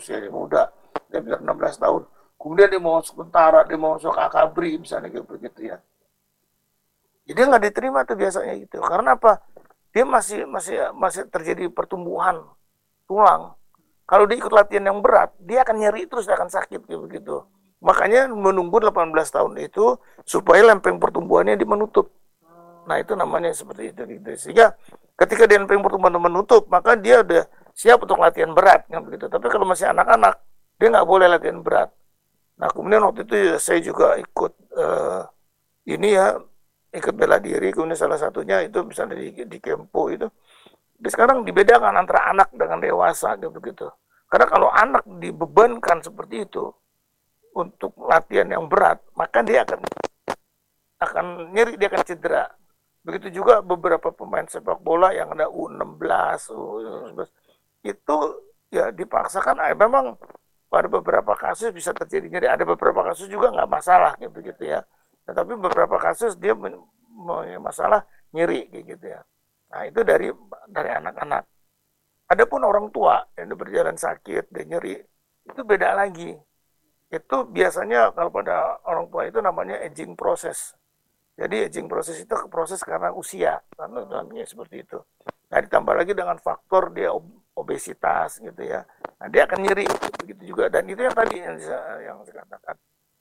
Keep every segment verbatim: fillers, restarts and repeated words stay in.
usianya muda, dia bilang enam belas tahun. Kemudian dia mau masuk tentara, dia mau masuk akabri misalnya gitu begitu ya. Jadi dia nggak diterima tuh biasanya gitu. Karena apa? Dia masih masih masih terjadi pertumbuhan tulang. Kalau dia ikut latihan yang berat, dia akan nyeri terus, dia akan sakit gitu begitu. Makanya menunggu delapan belas tahun itu supaya lempeng pertumbuhannya dia menutup. Nah itu namanya seperti itu gitu. Sehingga ketika dia lempeng pertumbuhan menutup, maka dia udah siap untuk latihan berat kan begitu. Tapi kalau masih anak-anak, dia nggak boleh latihan berat. Nah kemudian waktu itu saya juga ikut uh, ini ya, ikut bela diri. Kemudian salah satunya itu misalnya di, di Kempo itu. Jadi sekarang dibedakan antara anak dengan dewasa gitu begitu. Karena kalau anak dibebankan seperti itu untuk latihan yang berat, maka dia akan akan nyeri, dia akan cedera. Begitu juga beberapa pemain sepak bola yang ada U enam belas, U sembilan belas, itu ya dipaksakan. Eh, memang pada beberapa kasus bisa terjadi nyeri, ada beberapa kasus juga nggak masalah gitu gitu ya. Tetapi beberapa kasus dia masalah nyeri gitu ya. Nah itu dari dari anak-anak. Adapun orang tua yang berjalan sakit dan nyeri itu beda lagi. Itu biasanya kalau pada orang tua itu namanya aging process. Jadi aging proses itu proses karena usia, karena namanya seperti itu. Nah ditambah lagi dengan faktor dia obesitas gitu ya. Nah dia akan nyeri begitu juga. Dan itu yang tadi yang, yang saya katakan.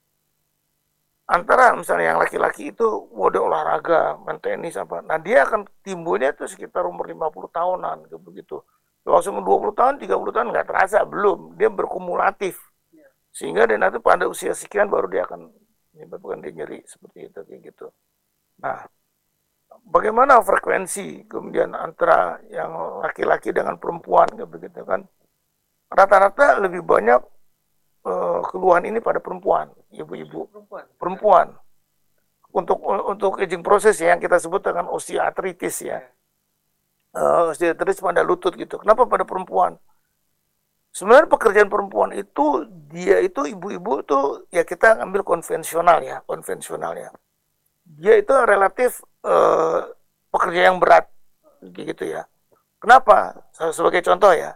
Antara misalnya yang laki-laki itu mode olahraga, main tenis apa. Nah dia akan timbulnya itu sekitar umur lima puluh tahunan gitu begitu. Langsung dua puluh tahun, tiga puluh tahun nggak terasa, belum. Dia berkumulatif. Sehingga dia nanti pada usia sekian baru dia akan menyebabkan dia nyeri seperti itu kayak gitu. Nah, bagaimana frekuensi kemudian antara yang laki-laki dengan perempuan begitu kan? Rata-rata lebih banyak uh, keluhan ini pada perempuan, ibu-ibu. Perempuan. Perempuan. Untuk untuk aging proses ya, yang kita sebut dengan osteoartritis ya. Uh, osteoartritis pada lutut gitu. Kenapa pada perempuan? Sebenarnya pekerjaan perempuan itu dia itu ibu-ibu itu ya kita ambil konvensional ya, konvensional ya. Dia itu relatif uh, pekerja yang berat gitu ya. Kenapa? Sebagai contoh ya,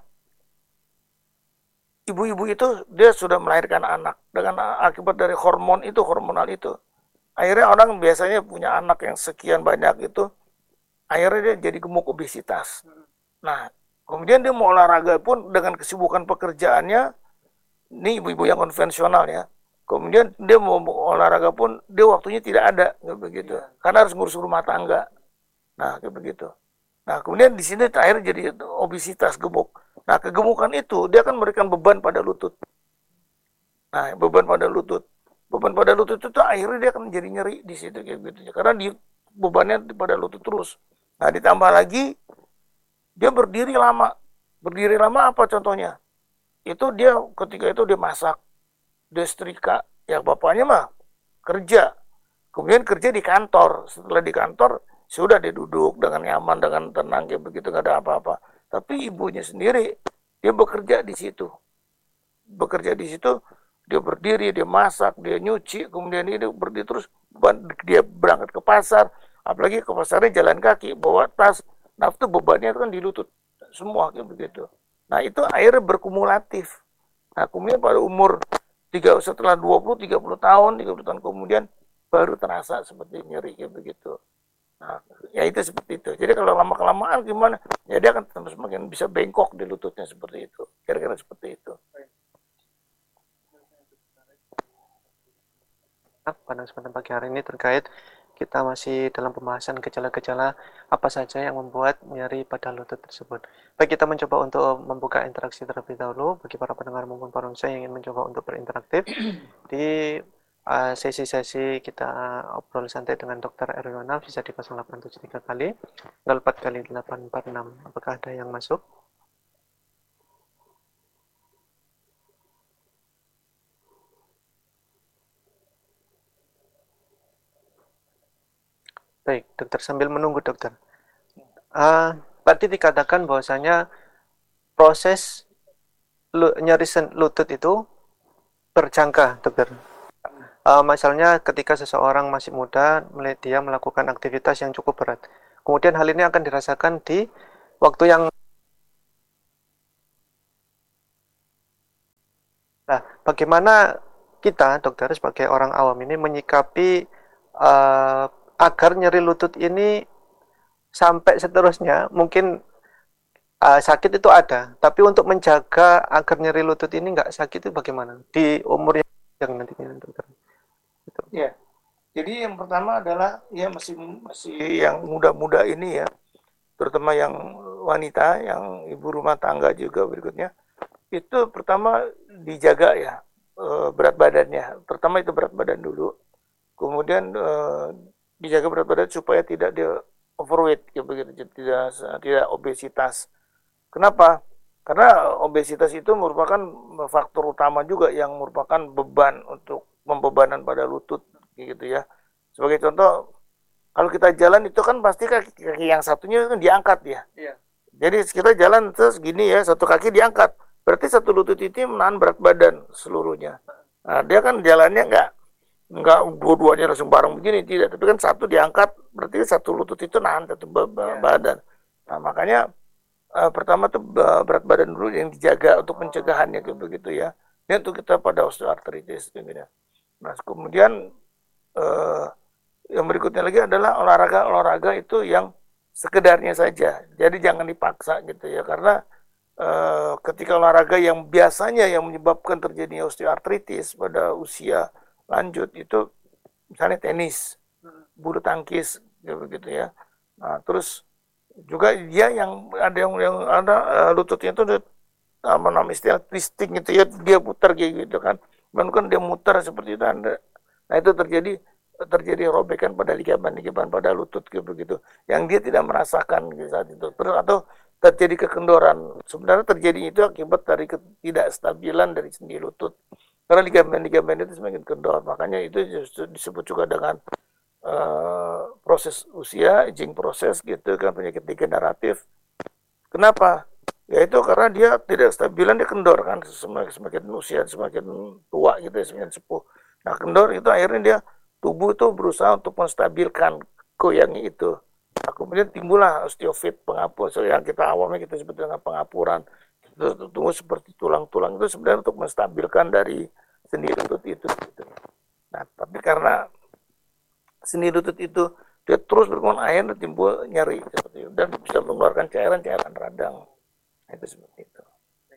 ibu-ibu itu dia sudah melahirkan anak dengan akibat dari hormon itu, hormonal itu. Akhirnya orang biasanya punya anak yang sekian banyak itu, akhirnya dia jadi gemuk obesitas. Nah, kemudian dia mau olahraga pun dengan kesibukan pekerjaannya, ini ibu-ibu yang konvensional ya. Kemudian dia mau olahraga pun dia waktunya tidak ada, kayak begitu. Karena harus ngurus rumah tangga. Nah, kayak begitu. Nah, kemudian di sini akhirnya jadi obesitas, gemuk. Nah, kegemukan itu dia akan memberikan beban pada lutut. Nah, beban pada lutut. Beban pada lutut itu akhirnya dia akan jadi nyeri di situ kayak gitu. Karena di bebannya pada lutut terus. Nah, ditambah lagi dia berdiri lama. Berdiri lama apa contohnya? Itu dia ketika itu dia masak, dia setrika. Ya bapaknya mah kerja. Kemudian kerja di kantor. Setelah di kantor, sudah dia duduk dengan nyaman, dengan tenang, kayak begitu, nggak ada apa-apa. Tapi ibunya sendiri, dia bekerja di situ. Bekerja di situ, dia berdiri, dia masak, dia nyuci, kemudian dia berdiri terus, dia berangkat ke pasar, apalagi ke pasarnya jalan kaki, bawa tas, nafsu bebannya itu kan di lutut, semua kayak begitu. Nah itu akhirnya berkumulatif. Nah kemudian pada umur tiga, setelah dua puluh tiga puluh tahun, tiga puluh tahun kemudian baru terasa seperti nyeri kayak begitu. Nah, ya itu seperti itu. Jadi kalau lama kelamaan gimana? Ya dia akan semakin bisa bengkok di lututnya seperti itu. Kira-kira seperti itu. Pada kesempatan pagi hari ini terkait kita masih dalam pembahasan gejala-gejala apa saja yang membuat nyeri pada lutut tersebut. Baik, kita mencoba untuk membuka interaksi terlebih dahulu bagi para pendengar maupun parongsai yang ingin mencoba untuk berinteraktif di uh, sesi-sesi kita obrol santai dengan dokter Erwana bisa di nol delapan tujuh tiga kali nol empat kali delapan empat enam. Apakah ada yang masuk? Baik, dokter, sambil menunggu dokter. Uh, tadi dikatakan bahwasanya proses nyeri lutut itu berjangka, dokter. Uh, misalnya ketika seseorang masih muda, dia melakukan aktivitas yang cukup berat. Kemudian hal ini akan dirasakan di waktu yang Nah, bagaimana kita, dokter, sebagai orang awam ini menyikapi uh, agar nyeri lutut ini sampai seterusnya? Mungkin uh, sakit itu ada, tapi untuk menjaga agar nyeri lutut ini nggak sakit itu bagaimana? Di umur yang nantinya, dokter. Gitu. Ya, jadi yang pertama adalah ya masih masih yang muda-muda ini ya, terutama yang wanita, yang ibu rumah tangga juga berikutnya, itu pertama dijaga ya eh, berat badannya. Pertama itu berat badan dulu, kemudian eh, dijaga berat badan supaya tidak dia overweight, ya begitu, tidak tidak obesitas. Kenapa? Karena obesitas itu merupakan faktor utama juga yang merupakan beban untuk membebanan pada lutut gitu ya. Sebagai contoh, kalau kita jalan itu kan pasti kaki, kaki yang satunya kan diangkat ya. Iya. Jadi kita jalan terus gini ya, satu kaki diangkat. Berarti satu lutut itu menahan berat badan seluruhnya. Nah, dia kan jalannya nggak nggak dua-duanya langsung bareng begini, tidak. Tapi kan satu diangkat, berarti satu lutut itu nahan satu badan. Nah, makanya uh, pertama tuh berat badan dulu yang dijaga untuk pencegahannya kayak begitu ya. Ini untuk kita pada osteoartritis gitu ya. Nah, kemudian uh, yang berikutnya lagi adalah olahraga-olahraga itu yang sekedarnya saja. Jadi jangan dipaksa gitu ya, karena uh, ketika olahraga yang biasanya yang menyebabkan terjadinya osteoartritis pada usia lanjut itu misalnya tenis, bulu tangkis gitu, gitu ya. Nah, terus juga dia yang ada yang yang ada uh, lututnya itu apa namanya istilah twisting gitu ya, dia putar kayak gitu kan. Dan kan dia muter seperti itu anda. Nah itu terjadi terjadi robekan pada ligamen-ligamen pada lutut gitu begitu yang dia tidak merasakan gitu saat itu. Terus atau terjadi kekendoran. Sebenarnya terjadi itu akibat dari ketidakstabilan dari sendi lutut. Karena ligamen-ligamen itu semakin kendor. Makanya itu disebut juga dengan uh, proses usia, aging proses gitu kan, penyakit degeneratif. Kenapa? Yaitu karena dia tidak stabilan, dia kendor kan, semakin, semakin usia semakin tua gitu ya, semakin sepuh. Nah kendor itu akhirnya dia tubuh itu berusaha untuk menstabilkan goyangnya itu. Nah, kemudian timbullah osteofit, pengapur, so, yang kita awalnya kita sebut dengan pengapuran. Itu tumbuh seperti tulang-tulang itu sebenarnya untuk menstabilkan dari sendi lutut itu. Gitu. Nah tapi karena sendi lutut itu dia terus berkembang, akhirnya timbul nyeri seperti itu dan bisa mengeluarkan cairan-cairan radang. Itu seperti itu.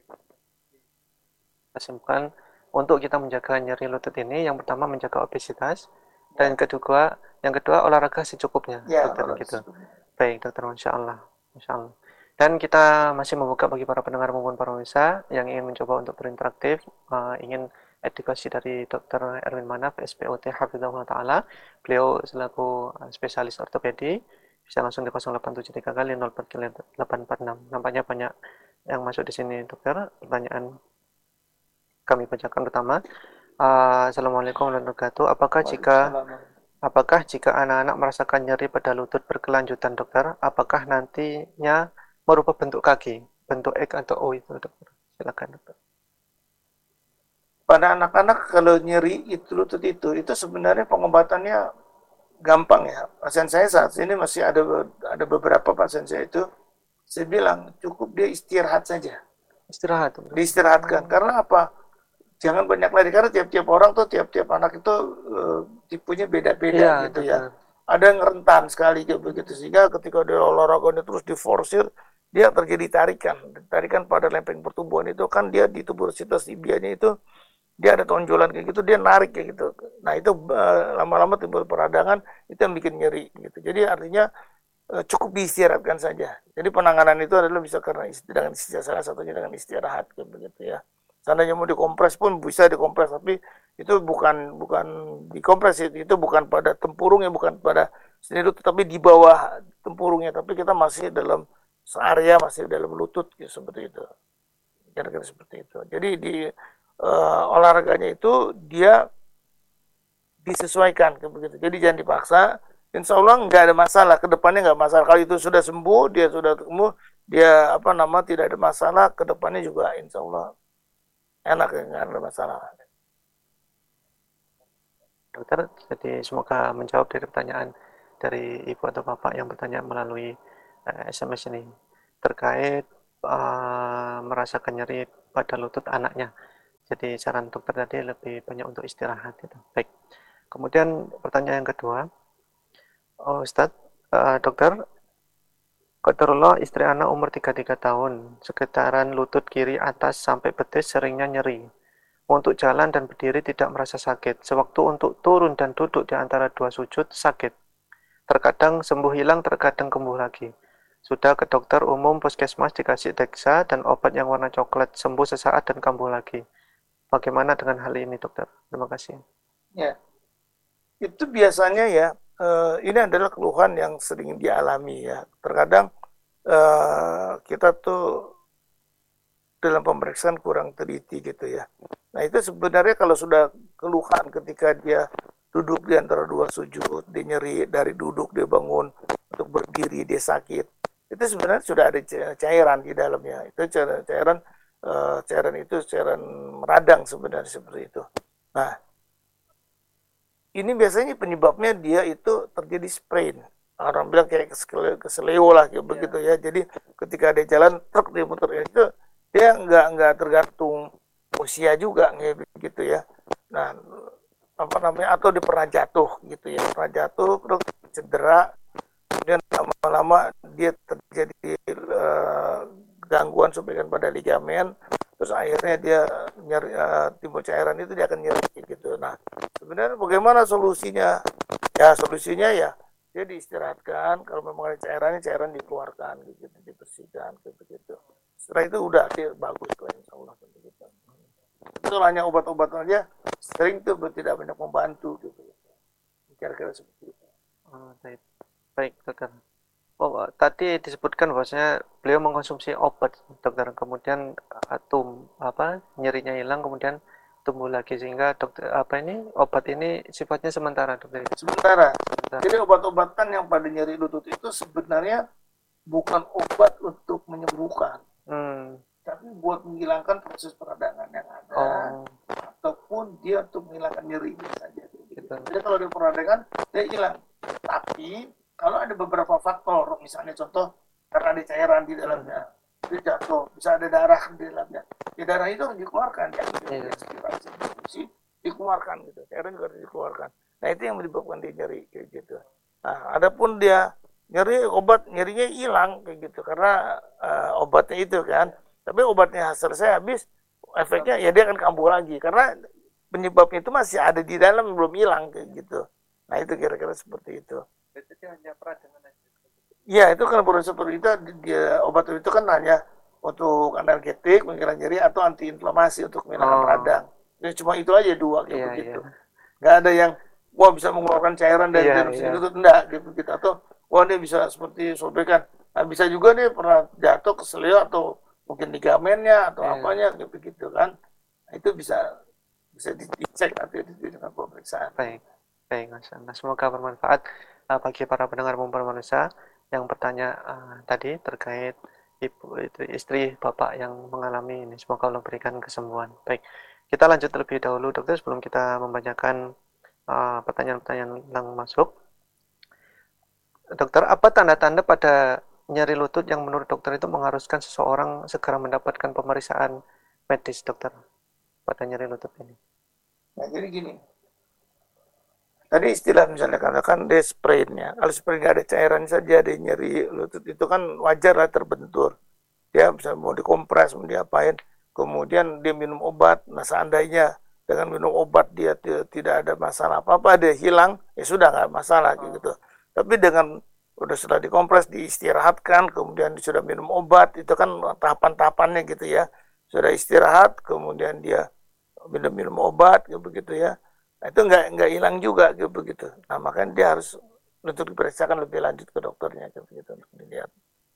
Simpulkan untuk kita menjaga nyeri lutut ini, yang pertama menjaga obesitas, dan yang kedua, yang kedua olahraga secukupnya, Ya, dokter olahraga gitu. secukupnya. Baik, dokter, masya Allah, masya Allah. Dan kita masih membuka bagi para pendengar maupun para pemirsa yang ingin mencoba untuk berinteraktif, uh, ingin edukasi dari dokter Erwin Manaf, S P O T Hafizahullah Ta'ala. Beliau selaku uh, spesialis ortopedi, bisa langsung di nol delapan tujuh tiga kali nol empat delapan empat enam. Nampaknya banyak yang masuk di sini, dokter. Pertanyaan kami bacakan pertama. Uh, Assalamualaikum warahmatullahi wabarakatuh. Apakah jika apakah jika anak-anak merasakan nyeri pada lutut berkelanjutan, dokter, apakah nantinya merubah bentuk kaki, bentuk X atau O itu, dokter? Silakan, dokter. Pada anak-anak kalau nyeri itu lutut itu, itu sebenarnya pengobatannya gampang ya. Pasien saya saat ini masih ada ada beberapa pasien saya itu, saya bilang cukup dia istirahat saja. Istirahat, dokter. Diistirahatkan. Hmm. Karena apa? Jangan banyak lari karena tiap-tiap orang tuh tiap-tiap anak itu uh, tipenya beda-beda ya, gitu dokter. Ya. Ada yang rentan sekali kayak begitu sehingga ketika dia olahraganya terus diforsir dia terjadi tarikan. Tarikan pada lempeng pertumbuhan itu kan dia di tuburositas tibianya itu dia ada tonjolan kayak gitu, dia narik kayak gitu. Nah itu uh, lama-lama timbul peradangan, itu yang bikin nyeri gitu. Jadi artinya uh, cukup diistirahatkan saja. Jadi penanganan itu adalah bisa karena dengan istirahat, salah satunya dengan istirahat kayak begitu ya. Seandainya mau dikompres pun bisa dikompres, tapi itu bukan bukan dikompres itu, itu bukan pada tempurungnya, bukan pada sendi lutut, tapi di bawah tempurungnya. Tapi kita masih dalam searea, masih dalam lutut gitu, seperti itu. Kira-kira seperti itu. Jadi di uh, olahraganya itu dia disesuaikan begitu. Jadi jangan dipaksa. Insya Allah nggak ada masalah. Kedepannya nggak masalah. Kalau itu sudah sembuh, dia sudah sembuh, dia apa nama tidak ada masalah. Kedepannya juga insya Allah enak, nggak ada masalah. Dokter, jadi semoga menjawab dari pertanyaan dari ibu atau bapak yang bertanya melalui uh, S M S ini terkait uh, merasakan nyeri pada lutut anaknya. Jadi saran dokter tadi lebih banyak untuk istirahat gitu. Baik. Kemudian pertanyaan yang kedua, oh, Ustadz, uh, dokter, qadarullah istri anak umur tiga puluh tiga tahun, sekitaran lutut kiri atas sampai betis seringnya nyeri. Untuk jalan dan berdiri tidak merasa sakit. Sewaktu untuk turun dan duduk di antara dua sujud sakit. Terkadang sembuh hilang, terkadang kambuh lagi. Sudah ke dokter umum puskesmas dikasih Dexa dan obat yang warna coklat, sembuh sesaat dan kambuh lagi. Bagaimana dengan hal ini, dokter? Terima kasih. Ya, itu biasanya ya, eh, ini adalah keluhan yang sering dialami ya. Terkadang eh, kita tuh dalam pemeriksaan kurang teliti gitu ya. Nah itu sebenarnya kalau sudah keluhan ketika dia duduk di antara dua sujud, dia nyeri dari duduk, dia bangun, untuk berdiri dia sakit, itu sebenarnya sudah ada cairan di dalamnya. Itu cairan, cairan, uh, cairan itu cairan radang sebenarnya seperti itu. Nah ini biasanya penyebabnya dia itu terjadi sprain. Orang bilang kayak keseleo lah kayak yeah. begitu ya. Jadi ketika dia jalan truk dia muter itu dia nggak nggak tergantung usia juga kayak begitu ya. Nah apa namanya atau dia pernah jatuh gitu ya, pernah jatuh terus cedera, kemudian lama-lama dia terjadi uh, gangguan sumbatan pada ligamen, terus akhirnya dia nyeri, uh, timbul cairan itu dia akan nyeri gitu. Nah sebenarnya bagaimana solusinya? Ya solusinya ya dia diistirahatkan, kalau memang ada cairannya cairan dikeluarkan gitu, dibersihkan gitu gitu. Setelah itu udah dia bagus lah insya Allah gitu. Itu hanya obat-obatan aja sering tuh tidak banyak membantu gitu. Kira-kira seperti itu. Oh, baik, baik dokter. Oh, tadi disebutkan bahwasanya beliau mengkonsumsi obat dokter, kemudian atum apa nyerinya hilang, kemudian tumbuh lagi sehingga dokter apa ini obat ini sifatnya sementara dokter. Sementara. Sementara. Jadi obat-obatan yang pada nyeri lutut itu sebenarnya bukan obat untuk menyembuhkan, hmm. tapi buat menghilangkan proses peradangan yang ada, oh. ataupun dia untuk menghilangkan nyeri saja. Gitu. Jadi kalau dia peradangan dia hilang. Tapi kalau ada beberapa faktor, misalnya contoh karena ada cairan di dalamnya, hmm. dia jatuh, bisa ada darah di dalamnya. Ya darah itu harus dikeluarkan, ya. Yeah. Aspirasi, dikeluarkan gitu. Cairan juga harus dikeluarkan. Nah itu yang menyebabkan dia nyeri kayak gitu. Nah, adapun dia nyeri obat nyerinya hilang kayak gitu karena uh, obatnya itu kan, tapi obatnya selesai habis efeknya ya dia akan kambuh lagi karena penyebabnya itu masih ada di dalam belum hilang kayak gitu. Nah itu kira-kira seperti itu. Itu hanya peradangan aja. Iya itu kan proses seperti itu dia obat itu kan hanya untuk analgetik menghilangkan nyeri atau antiinflamasi untuk menghilangkan oh. radang. Ya, cuma itu aja dua kayak yeah, begitu. Yeah. Nggak ada yang wah bisa mengeluarkan cairan dari yeah, dalam yeah. itu enggak gitu gitu atau wah dia bisa seperti sobekan. Nah, bisa juga dia pernah jatuh keselio atau mungkin ligamennya atau yeah. apanya gitu gitu kan. Nah, itu bisa bisa dicek nanti dengan pemeriksaan. Baik, baik Mas. Nah, semoga bermanfaat uh, bagi para pendengar Mumpar Manusia yang bertanya uh, tadi terkait ibu itu istri bapak yang mengalami ini. Semoga Allah berikan kesembuhan. Baik, kita lanjut terlebih dahulu dokter sebelum kita membacakan uh, pertanyaan-pertanyaan yang masuk. Dokter, apa tanda-tanda pada nyeri lutut yang menurut dokter itu mengharuskan seseorang segera mendapatkan pemeriksaan medis, dokter, pada nyeri lutut ini? Nah, jadi gini. Tadi istilah misalnya katakan dia sprainnya. Kalau sprain nggak ada cairan saja, dia nyeri lutut itu kan wajar lah terbentur. Dia bisa mau dikompres, mau diapain. Kemudian dia minum obat. Nah seandainya dengan minum obat dia tidak ada masalah apa-apa, dia hilang, ya sudah nggak masalah oh. gitu. Tapi dengan udah sudah dikompres, diistirahatkan, kemudian sudah minum obat, itu kan tahapan-tahapannya gitu ya. Sudah istirahat, kemudian dia minum-minum obat, gitu begitu ya. Nah, itu nggak nggak hilang juga, gitu begitu. Nah makanya dia harus untuk diperiksakan lebih lanjut ke dokternya, gitu begitu untuk dilihat.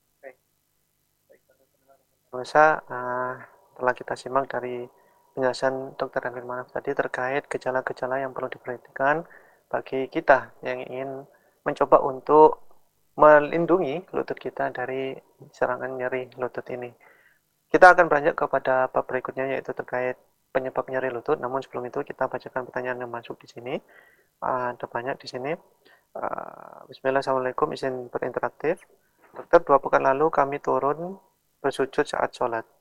Pemirsa, uh, telah kita simak dari penjelasan dokter Emil Manaf tadi terkait gejala-gejala yang perlu diperhatikan bagi kita yang ingin mencoba untuk melindungi lutut kita dari serangan nyeri lutut ini. Kita akan beranjak kepada bab berikutnya yaitu terkait penyebab nyeri lutut. Namun sebelum itu kita bacakan pertanyaan yang masuk di sini. Uh, ada banyak di sini. Uh, Bismillah, Assalamualaikum, izin berinteraktif. Dokter, dua pekan lalu kami turun bersujud saat sholat.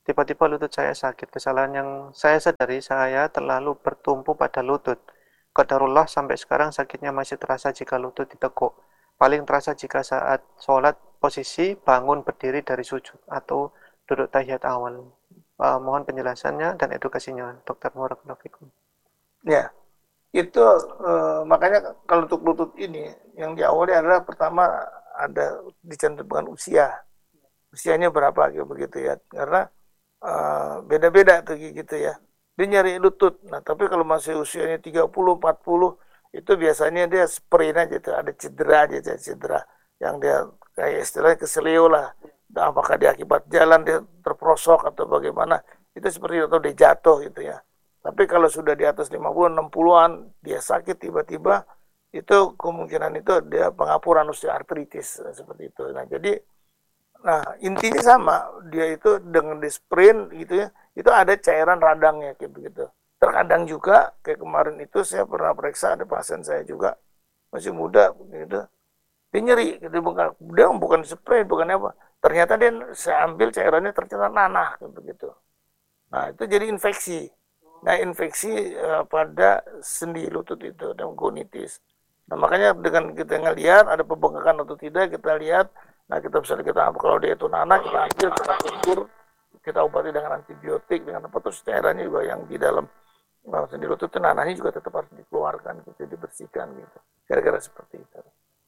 tiba-tiba lutut saya sakit. Kesalahan yang saya sadari, saya terlalu bertumpu pada lutut. Qadarullah sampai sekarang sakitnya masih terasa jika lutut ditekuk. Paling terasa jika saat sholat posisi bangun berdiri dari sujud atau duduk tahiyat awal. Uh, mohon penjelasannya dan edukasinya, Dokter Barakallahu. Ya, itu eh, makanya kalau untuk lutut ini yang diawali adalah pertama ada dicantumkan usia. Usianya berapa gitu begitu ya. Karena Uh, beda-beda tuh gitu ya. Dia nyari lutut. Nah, tapi kalau masih usianya tiga puluh, empat puluh itu biasanya dia sprain aja tuh, ada cedera aja, cedera yang dia kayak istilahnya keselio lah. Nah, apakah dia akibat jalan dia terprosok atau bagaimana? Itu seperti itu, atau dia jatuh gitu ya. Tapi kalau sudah di atas lima puluh, enam puluhan dia sakit tiba-tiba, itu kemungkinan itu dia pengapuran osteoartritis seperti itu. Nah, jadi Nah, intinya sama, dia itu dengan di sprint gitu ya, itu ada cairan radangnya gitu gitu. Terkadang juga kayak kemarin itu saya pernah periksa ada pasien saya juga masih muda gitu. Dia nyeri gitu bengkak. Dia bukan sprint, bukan apa. Ternyata dia saya ambil cairannya ternyata nanah gitu gitu. Nah, itu jadi infeksi. Nah, infeksi uh, pada sendi lutut itu dan gonitis. Nah, makanya dengan kita ngelihat ada pembengkakan atau tidak, kita lihat. Nah, kita bisa kita kalau dia itu nanah, kita ambil, kita kubur, kita obati dengan antibiotik, dengan apa, terus cairannya juga yang di dalam nah, sendi lutut itu nanahnya juga tetap harus dikeluarkan, gitu, dibersihkan gitu. Kira-kira seperti itu.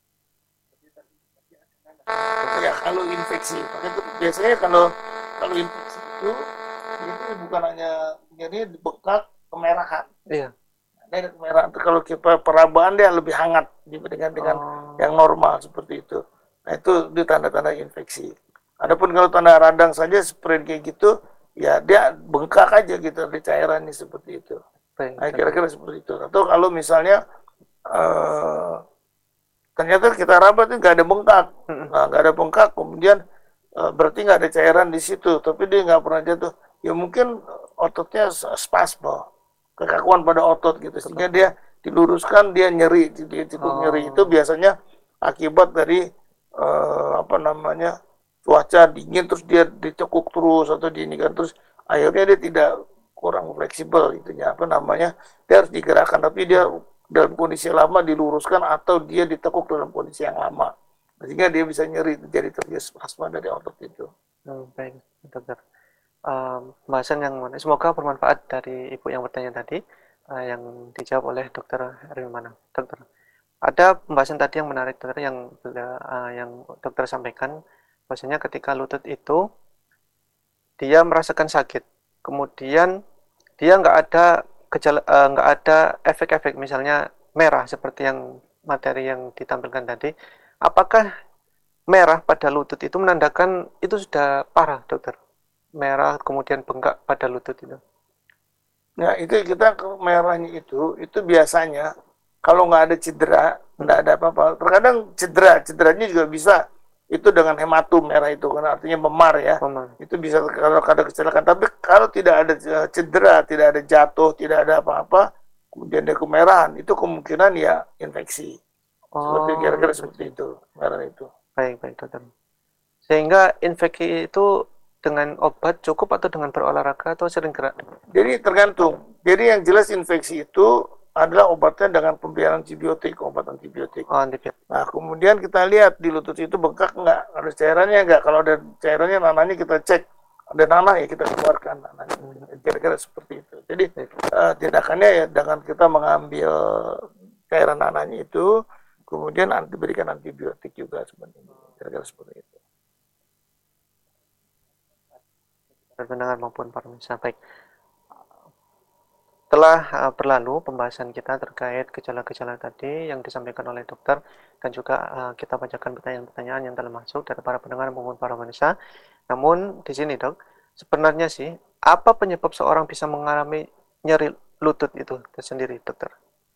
Ya, kalau infeksi, itu biasanya kalau kalau infeksi itu ini bukan hanya jadi bengkak kemerahan. Iya. Ada kemerahan. Kalau kita perabaan dia lebih hangat dibandingkan dengan oh. yang normal seperti itu. Nah, itu itu tanda-tanda infeksi. Adapun kalau tanda radang saja sprain kayak gitu, ya dia bengkak aja gitu di cairannya seperti itu. Nah, kira-kira seperti itu. Atau kalau misalnya uh, ternyata kita rabat nggak ada bengkak, nah, nggak ada bengkak, kemudian uh, berarti nggak ada cairan di situ, tapi dia nggak pernah jatuh. Ya mungkin ototnya spasme, kekakuan pada otot gitu, sehingga dia diluruskan, dia nyeri, dia cukup oh. nyeri itu biasanya akibat dari Uh, apa namanya cuaca dingin terus dia dicekuk terus atau diinikan terus akhirnya dia tidak kurang fleksibel itunya apa namanya dia harus digerakkan tapi dia dalam kondisi lama diluruskan atau dia ditekuk dalam kondisi yang lama sehingga dia bisa nyeri jadi terjadi spasma dari otot itu. Hmm, baik dokter. Um, pembahasan yang mana semoga bermanfaat dari ibu yang bertanya tadi uh, yang dijawab oleh dokter Herwimana. Dokter. Ada pembahasan tadi yang menarik dokter yang uh, yang dokter sampaikan bahwasanya ketika lutut itu dia merasakan sakit, kemudian dia nggak ada gejala, uh, nggak ada efek-efek misalnya merah seperti yang materi yang ditampilkan tadi. Apakah merah pada lutut itu menandakan itu sudah parah dokter? Merah kemudian bengkak pada lutut itu? Nah itu kita merahnya itu itu biasanya kalau nggak ada cedera, nggak ada apa-apa. Terkadang cedera, cederanya juga bisa itu dengan hematum merah itu, kan artinya memar ya. Memar. Itu bisa kalau ada kecelakaan. Tapi kalau tidak ada cedera, tidak ada jatuh, tidak ada apa-apa, kemudian ada kemerahan, itu kemungkinan ya infeksi. Oh, seperti kira-kira seperti itu, merah itu. Baik, baik dokter. Sehingga infeksi itu dengan obat cukup atau dengan berolahraga atau sering gerak? Jadi tergantung. Jadi yang jelas infeksi itu adalah obatnya dengan pemberian antibiotik, obat antibiotik. Oh, antibiotik. Nah, kemudian kita lihat di lutut itu bengkak enggak, ada cairannya enggak. Kalau ada cairannya nanahnya kita cek, ada nanah ya kita keluarkan nanahnya. Kira-kira seperti itu. Jadi uh, tindakannya ya dengan kita mengambil cairan nanahnya itu, kemudian diberikan antibiotik juga sebenarnya. Kira-kira seperti itu. Pendengar maupun para pemirsa, baik. Telah uh, berlalu pembahasan kita terkait gejala-gejala tadi yang disampaikan oleh dokter dan juga uh, kita bacakan pertanyaan-pertanyaan yang telah masuk dari para pendengar maupun para pemirsa. Namun di sini dok, sebenarnya sih apa penyebab seorang bisa mengalami nyeri lutut itu tersendiri dokter?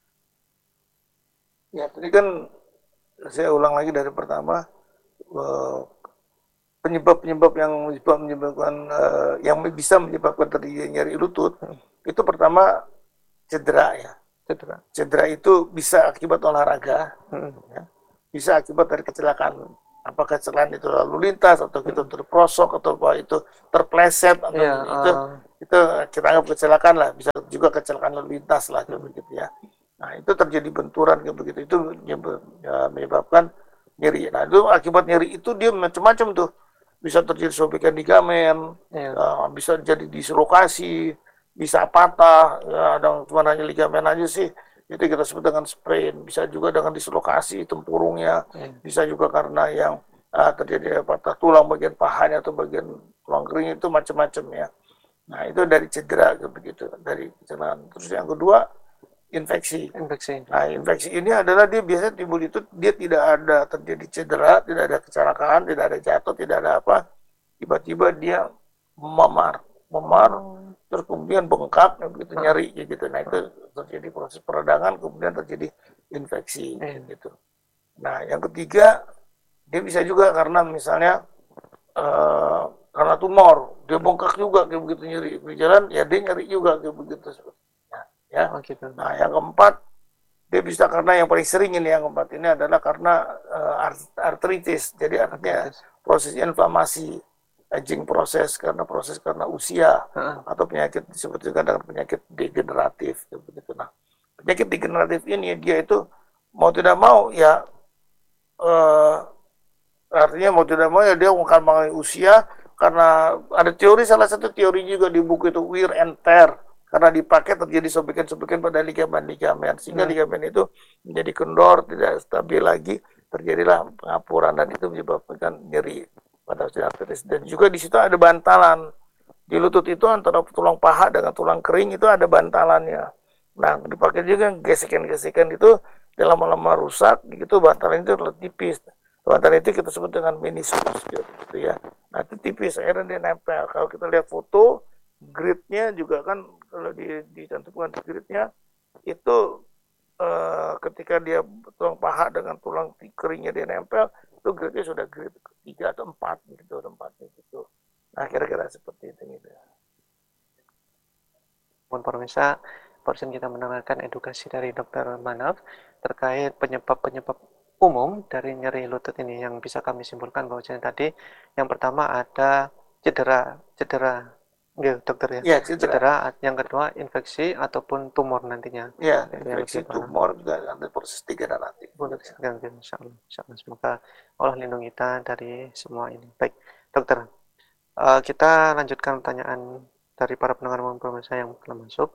Ya tadi kan saya ulang lagi dari pertama uh, penyebab-penyebab yang menyebabkan uh, yang bisa menyebabkan terjadi nyeri lutut itu pertama cedera ya cedera cedera itu bisa akibat olahraga hmm. ya. Bisa akibat dari kecelakaan apakah kecelakaan itu lalu lintas atau kita terprosok atau apa itu terpleset atau Iya, itu uh, itu kita anggap kecelakaan lah, bisa juga kecelakaan lalu lintas lah kayak begitu ya. Nah itu terjadi benturan kayak begitu, itu ya, menyebabkan nyeri. Nah itu akibat nyeri itu dia macam-macam tuh, bisa terjadi sobekan ligamen, iya, uh, bisa jadi dislokasi, bisa patah, ya, ada cuma hanya ligamen aja sih, itu kita sebut dengan sprain, bisa juga dengan dislokasi tempurungnya, iya. bisa juga karena yang uh, terjadi patah tulang bagian pahanya atau bagian tulang kering, itu macam-macam ya. Nah itu dari cedera begitu, dari kecelakaan. Terus yang kedua infeksi. Infeksi. Nah infeksi ini adalah dia biasanya timbul itu dia tidak ada terjadi cedera, tidak ada kecelakaan, tidak ada jatuh, tidak ada apa, tiba-tiba dia memar, memar, Oh, terus kemudian bengkak, begitu uh, nyari gitu. Nah itu terjadi proses peradangan, kemudian terjadi infeksi iya, gitu. Nah yang ketiga dia bisa juga karena misalnya uh, karena tumor, dia bengkak juga kayak begitu nyeri berjalan, ya dia nyeri juga kayak begitu ya. oh gitu. Nah yang keempat dia bisa karena yang paling sering ini yang keempat ini adalah karena uh, artritis, jadi artinya Artritis. proses inflamasi, aging proses karena proses karena usia Uh, atau penyakit disebut juga dengan penyakit degeneratif begitu. Nah penyakit degeneratif ini dia itu mau tidak mau ya uh, artinya mau tidak mau ya dia akan mengalami usia, karena ada teori, salah satu teori juga di buku itu wear and tear, karena dipakai terjadi sobekan-sobekan pada ligamen-ligamen sehingga nah, ligamen itu menjadi kendor, tidak stabil lagi, terjadilah pengapuran dan itu menyebabkan nyeri pada arteritis. Dan juga di situ ada bantalan di lutut itu antara tulang paha dengan tulang kering itu ada bantalannya. Nah dipakai juga gesekan-gesekan itu dalam lama rusak gitu, bantalan itu terlalu tipis. Bantalan itu kita sebut dengan meniskus gitu ya. Nah itu tipis, akhirnya dia nempel. Kalau kita lihat foto, gridnya juga kan kalau di, dicantumkan gridnya itu eh, ketika dia tulang paha dengan tulang keringnya dia nempel, itu gridnya sudah grid tiga atau empat gitu, tempatnya gitu. Nah kira-kira seperti itu gitu. pun pemirsa, barusan kita mendengarkan edukasi dari Dokter Manaf terkait penyebab-penyebab umum dari nyeri lutut ini, yang bisa kami simpulkan bahwasanya tadi yang pertama ada cedera, cedera, ya dokter ya, Ya cedera. cedera, yang kedua infeksi ataupun tumor nantinya. Ya Itu yang infeksi lebih parah. tumor juga ada proses degeneratif. Ya, insya Allah, insya Allah. Semoga Allah lindungi kita dari semua ini. Baik, dokter, uh, kita lanjutkan pertanyaan dari para pendengar maupun pemirsa yang telah masuk.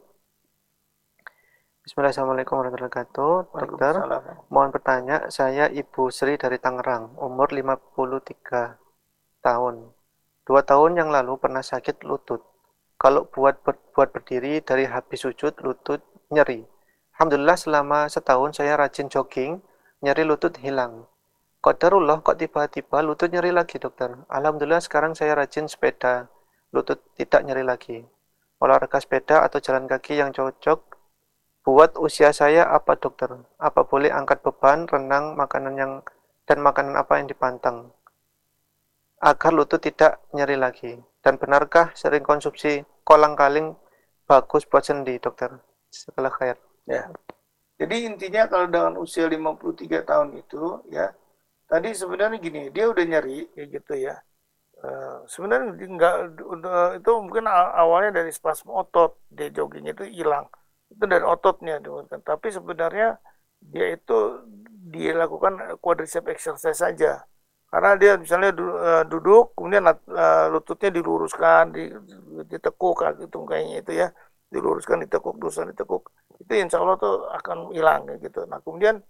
Bismillahirrahmanirrahim warahmatullahi wabarakatuh. Dokter, mohon bertanya, saya Ibu Sri dari Tangerang, umur lima puluh tiga tahun. Dua tahun yang lalu pernah sakit lutut. Kalau buat ber, buat berdiri dari habis sujud, lutut nyeri. Alhamdulillah selama setahun saya rajin jogging, nyeri lutut hilang. Qadarullah kok tiba-tiba lutut nyeri lagi, dokter. Alhamdulillah sekarang saya rajin sepeda, lutut tidak nyeri lagi. Olahraga sepeda atau jalan kaki yang cocok buat usia saya apa, dokter? Apa boleh angkat beban, renang, makanan yang dan makanan apa yang dipantang agar lutut tidak nyeri lagi? Dan benarkah sering konsumsi kolang-kaling bagus buat sendi, dokter? Setelah khair. Ya. Jadi intinya kalau dengan usia lima puluh tiga tahun itu ya, tadi sebenarnya gini, dia udah nyeri kayak gitu ya. Uh, sebenarnya enggak, itu mungkin awalnya dari spasm otot, dia jogging itu hilang. Itu dari ototnya, tapi sebenarnya dia itu dia lakukan quadricep exercise saja, karena dia misalnya duduk kemudian lututnya diluruskan, ditekuk gitu kayaknya itu ya, diluruskan, ditekuk, diluruskan, ditekuk, itu insya Allah tuh akan hilang gitu. Nah kemudian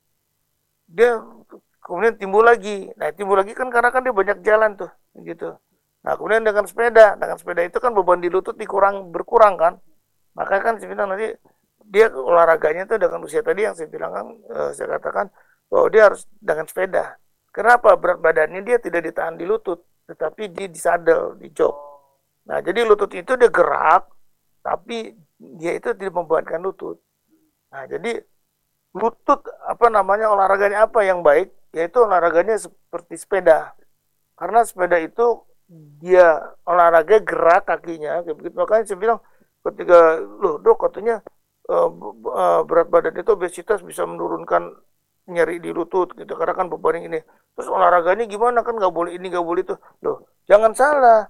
dia kemudian timbul lagi, nah timbul lagi kan karena kan dia banyak jalan tuh gitu. Nah kemudian dengan sepeda, dengan sepeda itu kan beban di lutut dikurang berkurang kan. Maka kan saya bilang nanti dia olahraganya itu dengan usia tadi yang saya bilang kan, eh, saya katakan bahwa dia harus dengan sepeda. Kenapa? Berat badannya dia tidak ditahan di lutut, tetapi dia di saddle, di jok. Nah, jadi lutut itu dia gerak, tapi dia itu tidak membebankan lutut. Nah, jadi lutut apa namanya olahraganya apa yang baik? Yaitu olahraganya seperti sepeda. Karena sepeda itu dia olahraga gerak kakinya, kayak begitu. Makanya saya bilang ketika loh dok katanya uh, uh, berat badan itu obesitas bisa menurunkan nyeri di lutut gitu karena kan beban ini. Terus olahraganya gimana kan nggak boleh ini nggak boleh itu. Loh, jangan salah.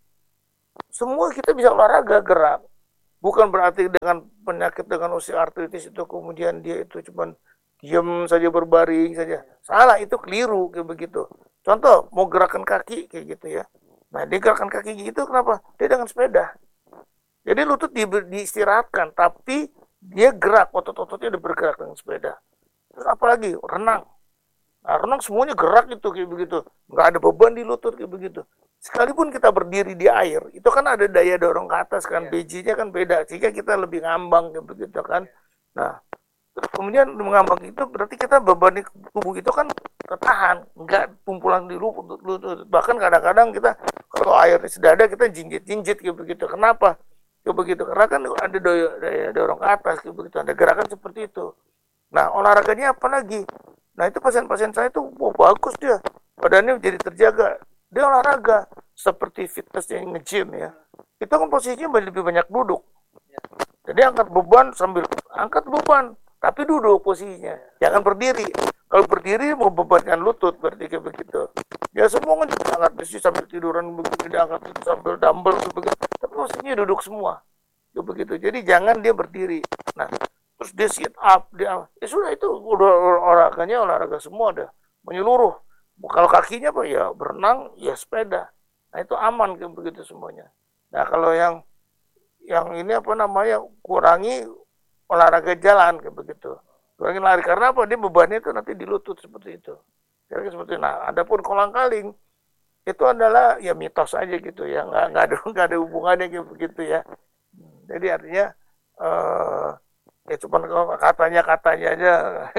Semua kita bisa olahraga gerak. Bukan berarti dengan penyakit dengan osteoartritis itu kemudian dia itu cuman diam saja berbaring saja. Salah, itu keliru kayak begitu. Contoh mau gerakan kaki kayak gitu ya. Nah, dia gerakan kaki gitu kenapa? Dia dengan sepeda. Jadi lutut di, diistirahatkan, tapi dia gerak, otot-ototnya udah bergerak dengan sepeda. Terus apalagi renang. Nah, renang semuanya gerak itu kayak begitu. Nggak ada beban di lutut kayak begitu. Sekalipun kita berdiri di air, itu kan ada daya dorong ke atas kan, B J-nya kan beda, sehingga kita lebih ngambang kayak begitu kan. Nah, terus kemudian mengambang itu berarti kita beban tubuh itu kan tertahan, nggak kumpulan di lutut. Bahkan kadang-kadang kita kalau air sudah ada kita jinjit-jinjit kayak begitu. Kenapa? Kayak begitu karena kan ada daya, daya dorong ke atas kayak begitu, ada gerakan seperti itu. Nah, olahraganya apa lagi? Nah, itu pasien-pasien saya tuh wah, bagus dia, badannya jadi terjaga. Dia olahraga seperti fitness yang nge-gym ya. Itu kan posisinya lebih banyak duduk. Jadi angkat beban sambil angkat beban, tapi duduk posisinya. Jangan berdiri. Kalau berdiri membebankan lutut berarti kayak begitu. Ya semua kan juga angkat besi sambil tiduran begitu, dia angkat itu sambil dumbbell begitu. Tapi posisinya duduk semua. Kayak begitu. Jadi jangan dia berdiri. Nah, terus dia sit up, dia ya sudah itu udah olahraganya olahraga semua dah, menyeluruh. Kalau kakinya apa ya berenang, ya sepeda. Nah itu aman kayak begitu semuanya. Nah kalau yang yang ini apa namanya kurangi olahraga jalan kayak begitu. Kurangi lari karena apa? Dia bebannya itu nanti di lutut seperti itu. Kira-kira seperti itu. Nah adapun kolang-kaling itu adalah ya mitos aja gitu ya, nggak nggak ada nggak ada hubungannya kayak begitu ya. Jadi artinya eh, ya cuma katanya katanya aja,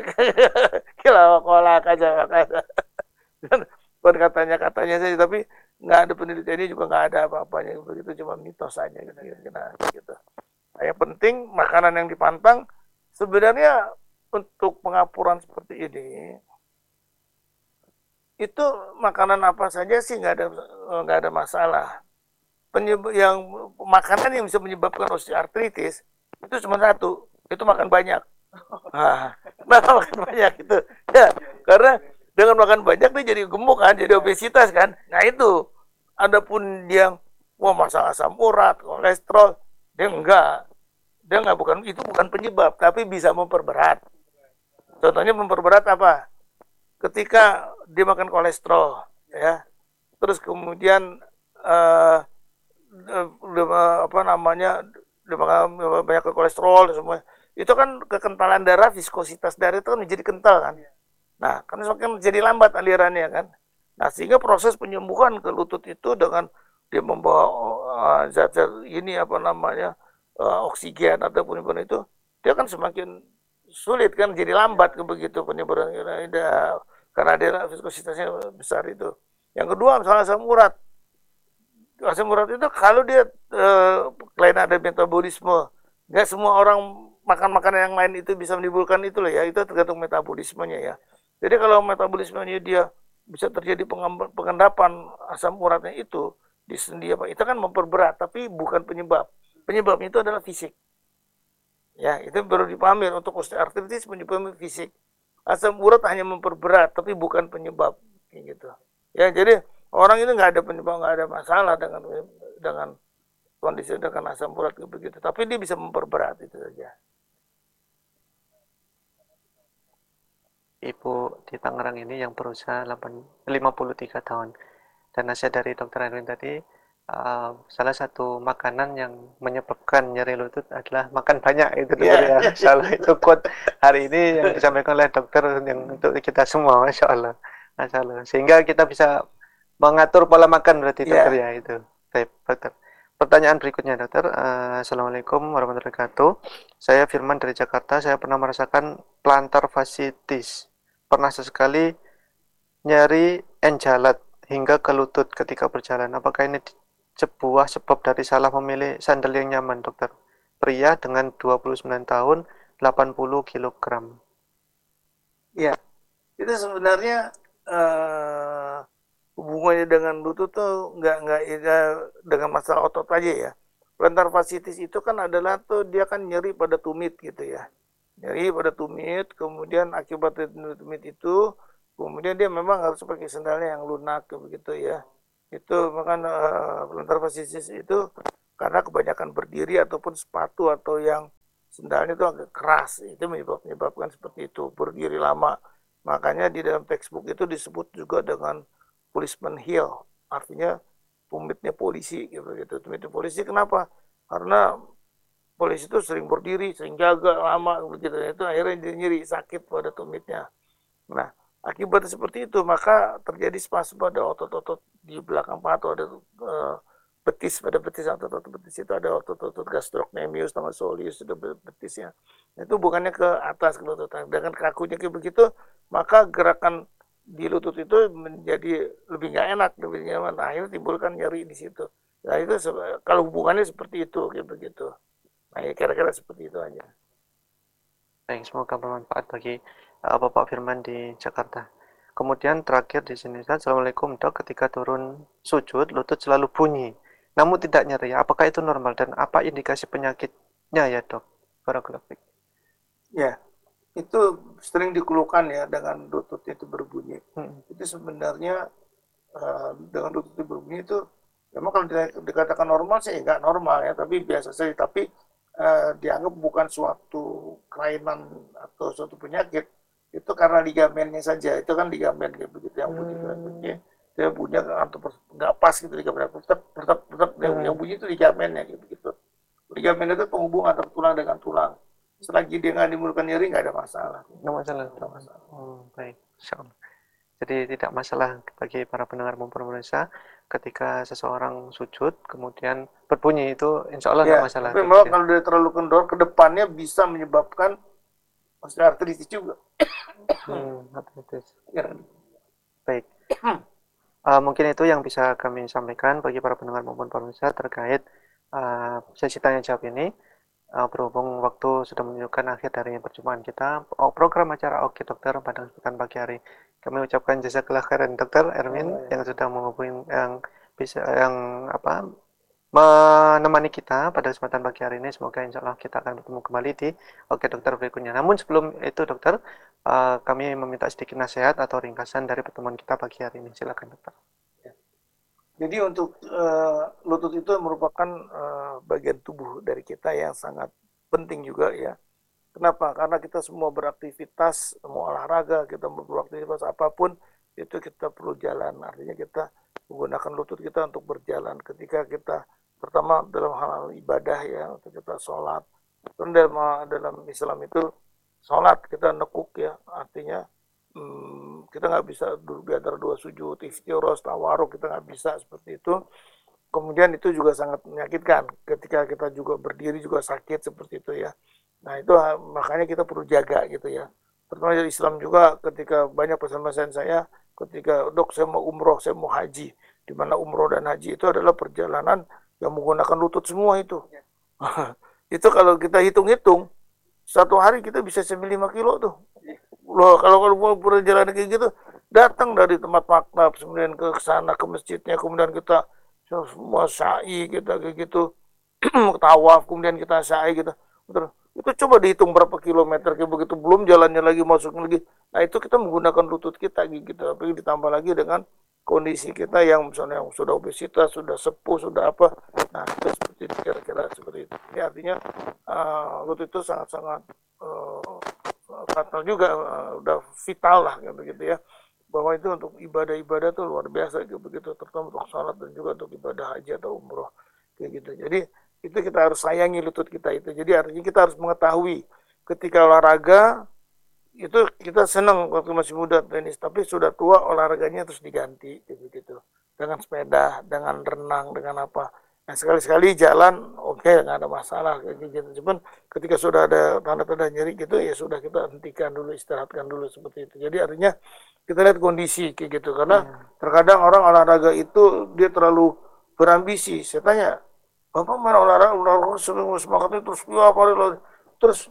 kalau kolak aja makanya. Bukan katanya-katanya saja, tapi nggak ada penelitiannya juga nggak ada apa-apanya begitu, cuma mitos saja gitu. gitu. Nah, yang penting makanan yang dipantang sebenarnya untuk pengapuran seperti ini itu makanan apa saja sih nggak ada nggak ada masalah. Penyebab yang makanan yang bisa menyebabkan osteoartritis itu cuma satu, itu makan banyak. Nah, nah makan banyak itu ya karena dengan makan banyak dia jadi gemuk kan, jadi obesitas kan. Nah itu, adapun dia wah masang asam urat, kolesterol, dia enggak, dia enggak bukan itu bukan penyebab, tapi bisa memperberat. Contohnya memperberat apa? Ketika dia makan kolesterol, ya, terus kemudian uh, uh, apa namanya, dia makan banyak kolesterol semua, itu kan kekentalan darah, viskositas darah itu kan menjadi kental kan. Nah, kan semakin jadi lambat alirannya kan. Nah, sehingga proses penyembuhan ke lutut itu dengan dia membawa uh, zat-zat ini apa namanya uh, oksigen ataupun apa itu, dia kan semakin sulit kan, jadi lambat ke begitu penyembuhan karena dia viskositasnya besar itu. Yang kedua misalnya asam urat. Asam urat itu kalau dia uh, kelainan ada metabolisme, nggak semua orang makan makanan yang lain itu bisa menimbulkan itu loh ya, itu tergantung metabolismenya ya. Jadi kalau metabolismenya dia bisa terjadi pengendapan asam uratnya itu di sendi apa, itu kan memperberat, tapi bukan penyebab. Penyebabnya itu adalah fisik. Ya, itu baru dipahami untuk osteoartritis penyebabnya fisik. Asam urat hanya memperberat, tapi bukan penyebab, kayak gitu. Ya, jadi orang ini nggak ada penyebab, nggak ada masalah dengan dengan kondisi dengan asam urat begitu, tapi dia bisa memperberat itu saja. Ibu di Tangerang ini yang berusia lima puluh tiga tahun. Dan nasihat dari dokter Erwin tadi, uh, salah satu makanan yang menyebabkan nyeri lutut adalah makan banyak itu dokter yeah. ya. Salah itu quote hari ini yang disampaikan oleh dokter yang untuk kita semua, Masya Allah. Masya Allah. Sehingga kita bisa mengatur pola makan berarti dokter yeah. ya itu. Baik, dokter. Pertanyaan berikutnya dokter, uh, Assalamualaikum warahmatullahi wabarakatuh. Saya Firman dari Jakarta, saya pernah merasakan plantar fasciitis. Pernah sesekali nyeri enjalat hingga ke lutut ketika berjalan. Apakah ini sebuah sebab dari salah memilih sandal yang nyaman, dokter? Pria dengan dua puluh sembilan tahun, delapan puluh kilogram. Ya, itu sebenarnya uh, hubungannya dengan lutut tuh nggak nggak dengan masalah otot aja ya. Plantar fasciitis itu kan adalah tuh dia kan nyeri pada tumit gitu ya. nyeri pada tumit, kemudian akibat tumit itu, kemudian dia memang harus pakai sendalnya yang lunak begitu ya. Itu makan uh, pelontar fasisis itu karena kebanyakan berdiri ataupun sepatu atau yang sendalnya itu agak keras, itu menyebab, menyebabkan seperti itu, berdiri lama. Makanya di dalam textbook itu disebut juga dengan policeman heel, artinya tumitnya polisi gitu gitu. Tumitnya polisi kenapa? Karena polisi itu sering berdiri, sering jaga lama begitu. Itu akhirnya dia nyeri, sakit pada tumitnya. Nah, akibat seperti itu maka terjadi spasme pada otot-otot di belakang paha, ada uh, betis, pada betis, otot-otot betis itu ada otot-otot gastrocnemius sama soleus, itu betisnya. Itu bukannya ke atas ke lutut. Dengan kakunya kayak begitu, maka gerakan di lutut itu menjadi lebih nggak enak, lebih nyaman. Nah, akhirnya timbulkan nyeri di situ. Nah, itu kalau hubungannya seperti itu, kayak begitu. Nah, ya kira-kira seperti itu aja. Baik, semoga bermanfaat bagi uh, Bapak Firman di Jakarta. Kemudian terakhir di sini, Assalamualaikum dok, ketika turun sujud lutut selalu bunyi, namun tidak nyeri. Apakah itu normal dan apa indikasi penyakitnya ya dok? Barakallahu. Ya, itu sering dikeluhkan ya dengan lutut itu berbunyi. Hmm. Itu sebenarnya uh, dengan lutut itu berbunyi itu memang kalau dikatakan normal sih enggak normal ya, tapi biasa saja. Tapi uh, dianggap bukan suatu kelainan atau suatu penyakit, itu karena ligamennya saja. Itu kan ligamen kayak begitu yang bunyi, hmm. bunyi dia bunyi atau nggak pas gitu ligamen, tetap tetap tetap hmm. yang bunyi itu ligamennya kayak begitu. Ligamen itu penghubung antara tulang dengan tulang. Selagi dia nggak menimbulkan nyeri, nggak ada masalah. Nggak masalah. Nggak masalah. Oh, baik. Insyaallah. Jadi tidak masalah bagi para pendengar maupun pemirsa ketika seseorang sujud kemudian berbunyi itu insya Allah nggak ya, masalah. Tapi malah kalau dia terlalu kendor ke depannya bisa menyebabkan osteoartritis juga. Hmm, artritis. Ya. Baik. uh, mungkin itu yang bisa kami sampaikan bagi para pendengar maupun pemirsa terkait uh, sesi tanya jawab ini. Uh, berhubung waktu sudah menunjukkan akhir dari perjumpaan kita, program acara Oke Dokter pada kesempatan pagi hari, kami ucapkan jazakallah khairan Dokter Erwin oh, ya. yang sudah menghubungi yang bisa yang apa menemani kita pada kesempatan pagi hari ini. Semoga insya Allah kita akan bertemu kembali di Oke Dokter berikutnya. Namun sebelum itu Dokter, uh, kami meminta sedikit nasihat atau ringkasan dari pertemuan kita pagi hari ini. Silakan Dokter. Jadi untuk uh, lutut itu merupakan uh, bagian tubuh dari kita yang sangat penting juga ya. Kenapa? Karena kita semua beraktivitas, mau olahraga, kita beraktivitas apapun, itu kita perlu jalan. Artinya kita menggunakan lutut kita untuk berjalan. Ketika kita, pertama dalam hal ibadah ya, untuk kita sholat. Dan dalam, dalam Islam itu, sholat kita nekuk ya, artinya Hmm, kita nggak bisa duduk di antara dua sujud, iftiros, tawaruk, kita nggak bisa seperti itu. Kemudian itu juga sangat menyakitkan. Ketika kita juga berdiri juga sakit seperti itu ya. Nah itu makanya kita perlu jaga gitu ya. Terutama dari Islam juga ketika banyak pesan-pesan saya, ketika dok saya mau umroh, saya mau haji. Di mana umroh dan haji itu adalah perjalanan yang menggunakan lutut semua itu. Itu kalau kita hitung-hitung, satu hari kita bisa sampai lima kilo tuh. Loh, kalau kalau mau perjalanan kayak gitu, datang dari tempat maktab, kemudian ke sana ke masjidnya, kemudian kita semua sa'i kita kayak gitu, tawaf, kemudian kita sa'i gitu. Itu coba dihitung berapa kilometer kayak begitu, belum jalannya lagi masuk lagi. Nah itu kita menggunakan lutut kita gitu, tapi ditambah lagi dengan kondisi kita yang misalnya yang sudah obesitas, sudah sepuh, sudah apa. Nah itu seperti itu, kira-kira seperti itu. Ini artinya uh, lutut itu sangat-sangat uh, fatal juga, uh, udah vital lah gitu, gitu ya, bahwa itu untuk ibadah-ibadah tuh luar biasa gitu begitu, terutama untuk sholat dan juga untuk ibadah haji atau umroh kayak gitu. Jadi itu kita harus sayangi lutut kita itu. Jadi artinya kita harus mengetahui ketika olahraga itu kita senang waktu masih muda tenis, tapi sudah tua olahraganya terus diganti gitu gitu, dengan sepeda, dengan renang, dengan apa. Nah, sekali-sekali jalan, oke, okay, nggak ada masalah kayak gitu. Cuman ketika sudah ada tanda-tanda nyeri gitu, ya sudah kita hentikan dulu, istirahatkan dulu seperti itu. Jadi artinya kita lihat kondisi kayak gitu. Karena hmm. terkadang orang olahraga itu dia terlalu berambisi. Saya tanya, Bapak main olahraga, olahraga sering semangatnya terus, ya apa terus,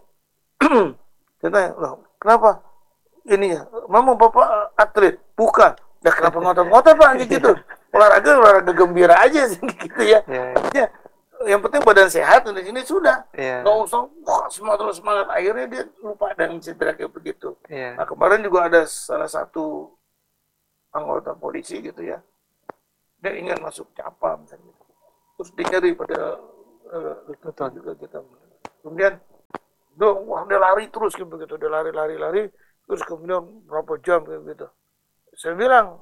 saya tanya, loh, kenapa? Ini ya, memang Bapak atlet? Bukan. Nah, kenapa ngotot-ngotot Pak gitu? Olahraga olahraga gembira aja sih gitu ya. Yeah, yeah. yang penting badan sehat di sini sudah. Iya. Nggak usah wah, semangat semangat, akhirnya dia lupa dan cedera kayak begitu. Iya. Nah kemarin juga ada salah satu anggota polisi gitu ya, dia ingin masuk capam misalnya, terus dia nyeri pada uh, lututnya juga kita. Kemudian dia, wah dia lari terus gitu begitu, dia lari lari lari terus kemudian berapa jam kayak gitu. Saya bilang,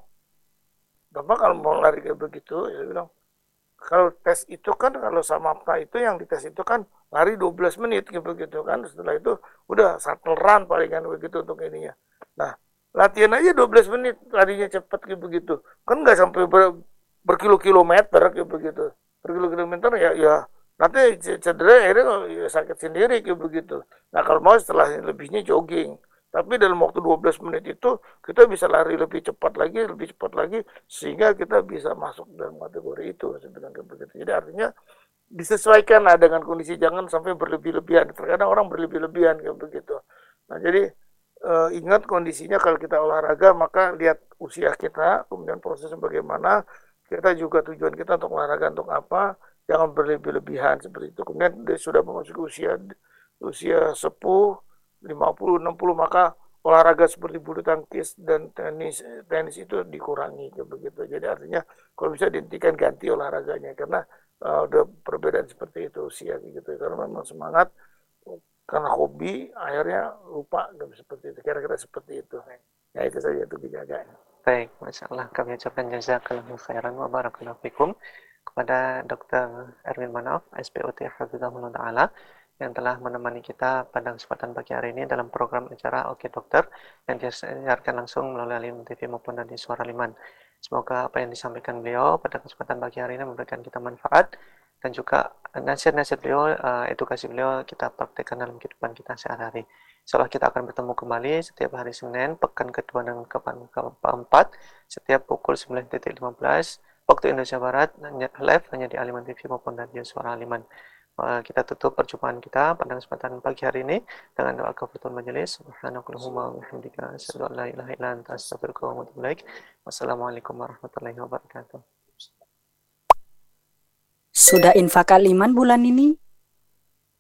Bapak kalau mau lari kayak begitu, saya bilang, kalau tes itu kan, kalau sama apa itu yang dites itu kan lari dua belas menit gitu gitu kan. Setelah itu udah shuttle run palingan begitu untuk ininya. Nah, latihan aja dua belas menit larinya cepat gitu begitu. Kan nggak sampai ber, berkilo-kilometer gitu begitu. Berkilo-kilometer ya ya nanti cedera akhirnya ya sakit sendiri gitu begitu. Nah, kalau mau setelah lebihnya jogging. Tapi dalam waktu dua belas menit itu kita bisa lari lebih cepat lagi, lebih cepat lagi, sehingga kita bisa masuk dalam kategori itu sebenarnya begitu. Jadi artinya disesuaikan lah dengan kondisi, jangan sampai berlebih-lebihan. Terkadang orang berlebih-lebihan kayak begitu. Nah jadi eh, ingat kondisinya kalau kita olahraga, maka lihat usia kita, kemudian prosesnya bagaimana, kita juga tujuan kita untuk olahraga untuk apa, jangan berlebih-lebihan seperti itu. Kemudian dia sudah memasuki usia usia sepuh, lima puluh enam puluh, maka olahraga seperti bulu tangkis dan tenis tenis itu dikurangi begitu. Jadi artinya kalau bisa dihentikan, ganti olahraganya, karena uh, udah perbedaan seperti itu usia gitu. Karena memang semangat karena hobi akhirnya lupa seperti itu. Kira-kira seperti itu. Ya itu saja untuk dijaga. Baik, Masya Allah, kami ucapkan jazakallahu khairan wa barakallahu fikum kepada dokter Erwin Manaf, S P O T Hafizahullah Ta'ala, yang telah menemani kita pada kesempatan pagi hari ini dalam program acara Oke Dokter yang disiarkan langsung melalui Aliman T V maupun dari Suara Liman. Semoga apa yang disampaikan beliau pada kesempatan pagi hari ini memberikan kita manfaat, dan juga nasihat-nasihat beliau, edukasi beliau kita praktekkan dalam kehidupan kita sehari-hari. Insyaallah kita akan bertemu kembali setiap hari Senin, pekan kedua dan pekan keempat, setiap pukul sembilan lima belas waktu Indonesia Barat, live hanya di Aliman T V maupun radio Suara Aliman. Kita tutup perjumpaan kita pada kesempatan pagi hari ini dengan doa kafaratul majelis. Subhanakallahumma wa bihamdika asyhadu an la ilaha illa anta astaghfiruka wa atubu ilaik. Wassalamualaikum warahmatullahi wabarakatuh. Sudah infak Aliman bulan ini?